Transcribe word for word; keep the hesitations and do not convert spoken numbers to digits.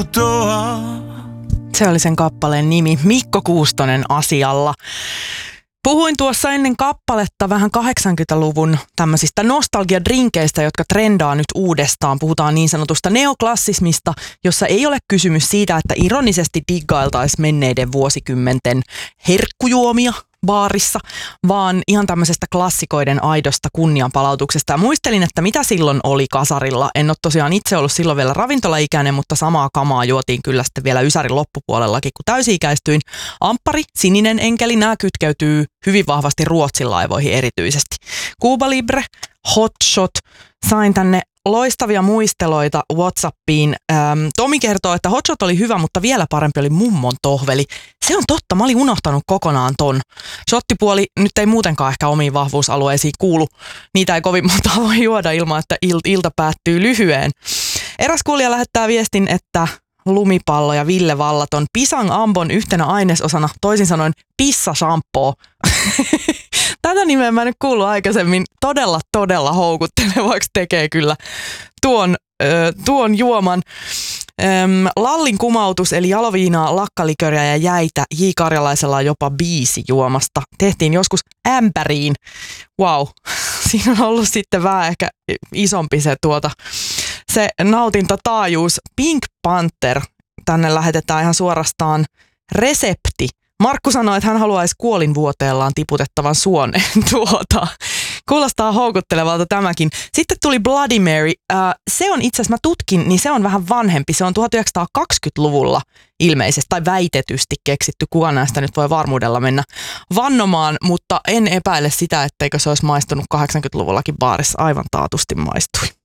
putoaa. Se oli sen kappaleen nimi, Mikko Kuustonen asialla. Puhuin tuossa ennen kappaletta vähän kahdeksankymmentäluvun tämmöisistä nostalgiadrinkeistä, jotka trendaa nyt uudestaan. Puhutaan niin sanotusta neoklassismista, jossa ei ole kysymys siitä, että ironisesti diggailtaisiin menneiden vuosikymmenten herkkujuomia baarissa, vaan ihan tämmöisestä klassikoiden aidosta kunnianpalautuksesta. Ja muistelin, että mitä silloin oli kasarilla. En ole tosiaan itse ollut silloin vielä ravintolaikäinen, mutta samaa kamaa juotiin kyllä sitten vielä ysärin loppupuolellakin, kun täysi-ikäistyin. Amppari, sininen enkeli, nämä kytkeytyy hyvin vahvasti Ruotsin laivoihin erityisesti. Cuba Libre, Hot Shot, sain tänne loistavia muisteloita WhatsAppiin. Ähm, Tomi kertoo, että Hot Shot oli hyvä, mutta vielä parempi oli mummon tohveli. Se on totta, mä olin unohtanut kokonaan ton. Shottipuoli nyt ei muutenkaan ehkä omiin vahvuusalueisiin kuulu. Niitä ei kovin monta voi juoda ilman, että il- ilta päättyy lyhyeen. Eräs kuulija lähettää viestin, että lumipallo ja Ville Vallaton Pisang Ambon yhtenä ainesosana, toisin sanoen pissa-shampoo. Tätä nimeä mä en nyt kuullut aikaisemmin. Todella, todella houkuttelevaksi tekee kyllä tuon, ö, tuon juoman. Öm, Lallin kumautus eli jaloviinaa, lakkaliköriä ja jäitä. J. Karjalaisella on jopa biisi juomasta. Tehtiin joskus ämpäriin. Wow, siinä on ollut sitten vähän ehkä isompi se, tuota, se nautintataajuus. Pink Panther, tänne lähetetään ihan suorastaan resepti. Markku sanoi, että hän haluaisi kuolinvuoteellaan tiputettavan suoneen tuota. Kuulostaa houkuttelevalta tämäkin. Sitten tuli Bloody Mary. Äh, se on itse asiassa, mä tutkin, niin se on vähän vanhempi. Se on tuhatyhdeksänsataakaksikymmentäluvulla ilmeisesti tai väitetysti keksitty. Kuka näistä nyt voi varmuudella mennä vannomaan, mutta en epäile sitä, etteikö se olisi maistunut kahdeksankymmentäluvullakin baarissa. Aivan taatusti maistui.